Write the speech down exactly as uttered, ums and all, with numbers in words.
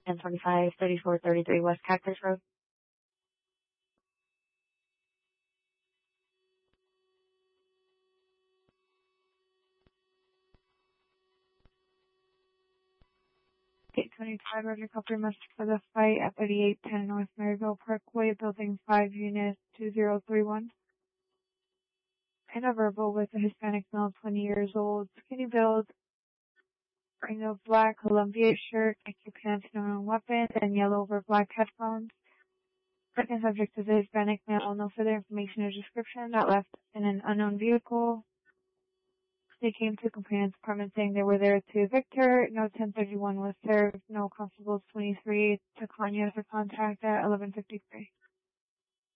ten twenty-five, thirty-four thirty-three West Cactus Road. eight twenty-five, Roger Copter, message for the fight at thirty-eight ten North Maryville Parkway, Building five, Unit two zero three one. And a verbal with a Hispanic male, twenty years old, skinny build, wearing a black Columbia shirt, Nike pants, no known weapons, and yellow over black headphones. Second subject is a Hispanic male, no further information or description, that left in an unknown vehicle. They came to complainant's apartment saying they were there to evict her. No ten thirty-one was served. No constables twenty-three to Kanye for contact at eleven fifty-three.